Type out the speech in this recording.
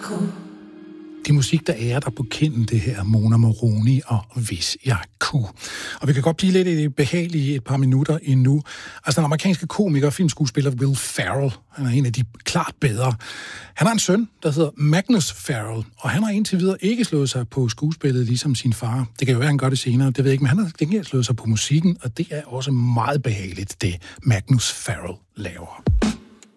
Det er musik, der ærer dig på kinden, det her Mona Moroni og Hvis jeg kunne. Og vi kan godt blive lidt behagelige et par minutter endnu. Altså den amerikanske komiker og filmskuespiller Will Ferrell, han er en af de klart bedre. Han har en søn, der hedder Magnus Ferrell, og han har indtil videre ikke slået sig på skuespillet ligesom sin far. Det kan jo være, han gør det senere, det ved jeg ikke, men han har ikke slået sig på musikken, og det er også meget behageligt, det Magnus Ferrell laver.